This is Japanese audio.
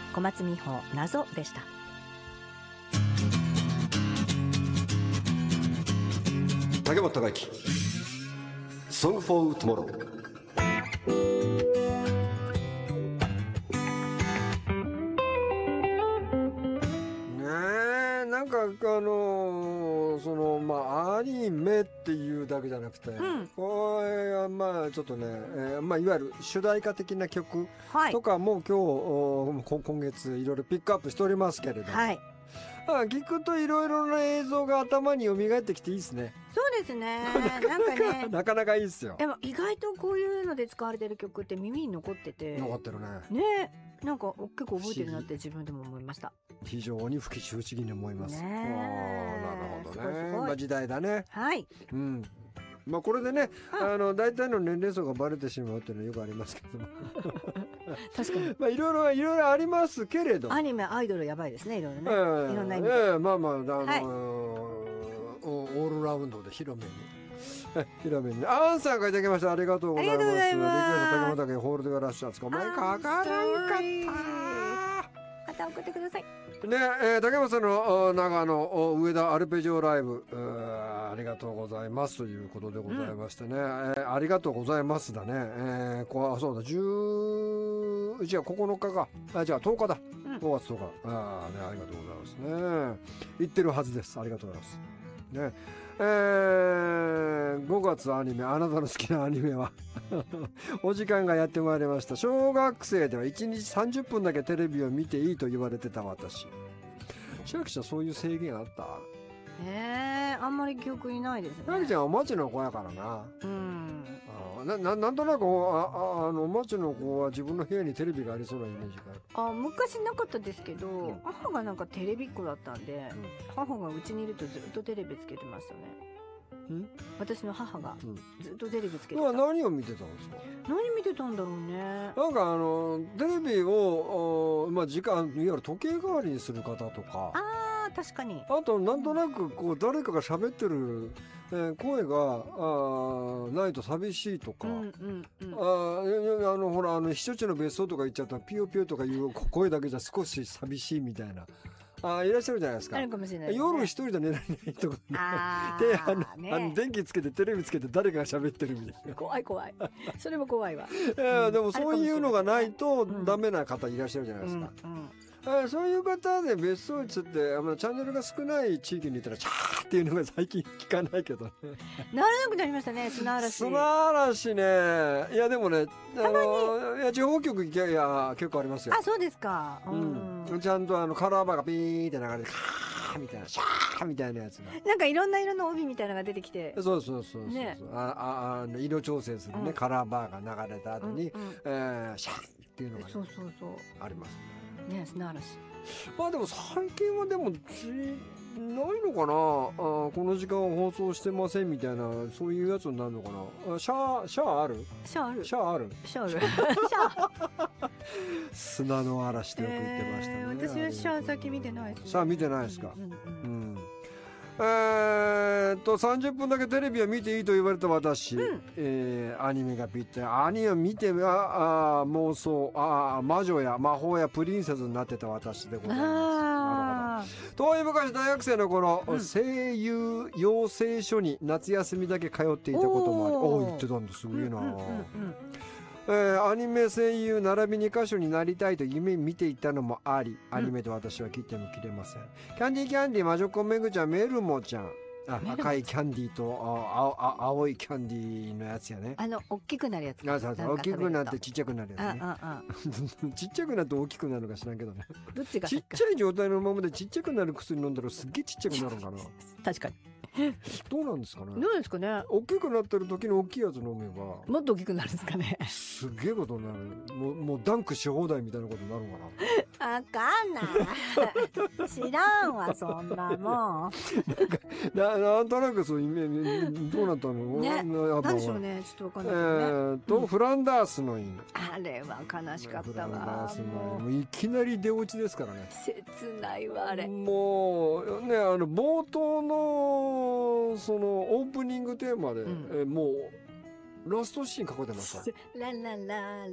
小松美穂謎でした。 竹本孝之Song for Tomorrow。なんかアニメっていうだけじゃなくて、これはまあちょっとね、いわゆる主題歌的な曲とかも今月いろいろピックアップしておりますけれども、はい、聞くといろいろな映像が頭に蘇ってきていいですね。 そうですね。 なかなかいいですよ。 でも意外とこういうので使われてる曲って耳に残ってて、 残ってるね。 ね、なんか結構覚えてるなって自分でも思いました。 非常に不思議に思います。なるほどね。 すごい時代だね。 はい。 これでね、大体の年齢層がバレてしまうっていうのはよくありますけども。 確かに。 いろいろありますけれど。 アニメ、アイドルやばいですね、いろいろね。いろんな意味で。 オールラウンドで広めに。アンさんがいただきました。ありがとうございます。リクエスト竹本家ホールデガラッシャーお前かからんかった。 また送ってください。 ね、竹本さんの長野上田アルペジオライブ、ありがとうございますということでございましてね、ありがとうございますだね、そうだ9日か、じゃあ10日だ、5月10日、ありがとうございますね。行ってるはずです。ありがとうございますね。5月アニメ、あなたの好きなアニメはお時間がやってまいりました。小学生では1日30分だけテレビを見ていいと言われてた私。千秋ちゃんそういう制限あった？ あんまり記憶にないですね。 千秋ちゃんはお町の子やからな。なんとなくお町の子は自分の部屋にテレビがありそうなイメージがある。 昔なかったですけど、母がなんかテレビっ子だったんで、母がうちにいるとずっとテレビつけてましたね。私の母がずっとテレビつけてた。 何を見てたんですか？ 何見てたんだろうね。 なんかテレビを時間いわゆる時計代わりにする方とか。 確かに。 あとなんとなく誰かが喋ってる、声がないと寂しいとか、ほら避暑地の別荘とか行っちゃったらピヨピヨとかいう声だけじゃ少し寂しいみたいな。いらっしゃるじゃないですか。 あるかもしれない、 夜一人で寝られないとかね。電気つけてテレビつけて誰かが喋ってるみたいな。 怖い。それも怖いわ。 でもそういうのがないとダメな方いらっしゃるじゃないですか。そういう方で別荘地ってチャンネルが少ない地域にいたらチャーっていうのが最近聞かないけどね。 ならなくなりましたね、砂嵐。 砂嵐ね。いやでもね、地方局結構ありますよ。 そうですか。 ちゃんとカラーバーがピーって流れてカーみたいなシャーみたいなやつが。 なんかいろんな色の帯みたいなのが出てきて。 そう色調整するね、カラーバーが流れた後にシャーっていうのがありますね。 砂嵐。 でも最近はでもないのかな、この時間放送してませんみたいな、そういうやつになるのかな。シャーある砂の嵐ってよく言ってましたね。 私はシャー先見てないですね。 シャー見てないですか。30分だけテレビを見ていいと言われた私、アニメがぴったり。アニメを見て妄想魔女や魔法やプリンセスになってた私でございます。なるほど。遠い昔大学生の頃、声優養成所に夏休みだけ通っていたこともあり、言ってたんだ、すげえな。アニメ声優並びに歌手になりたいと夢見ていたのもあり、アニメと私は切っても切れません。キャンディ魔女っ子めぐちゃん、メルモちゃん、赤いキャンディーと青いキャンディーのやつやね。 大きくなるやつ。 大きくなってちっちゃくなるやつね。ちっちゃくなって大きくなるのか知らんけどね。 どっちがちっちゃい状態のままでちっちゃくなる薬飲んだらすっげえちっちゃくなるのかな。 確かに。 どうなんですかね。 どうですかね。 大きくなってる時の大きいやつ飲めばもっと大きくなるんですかね。 すげえことになる。もうダンクし放題みたいなことになるのかな。わかんない。知らんわ、そんなもん。 なんとなくそういうイメージ。どうなったのね。 何でしょうね。ちょっとわかんない。 フランダースの犬。 あれは悲しかったわ。 フランダースの犬。いきなり出落ちですからね。 切ないわ、あれ。 もうね、冒頭のそのオープニングテーマで、もうラストシーンかけてました。 ラララ